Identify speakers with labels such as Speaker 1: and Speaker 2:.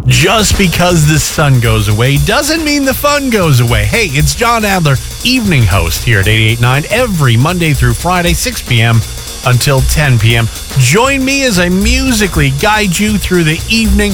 Speaker 1: Just because the sun goes away doesn't mean the fun goes away. Hey, it's John Adler, evening host here at 88.9 every Monday through Friday, 6 p.m. until 10 p.m. Join me as I musically guide you through the evening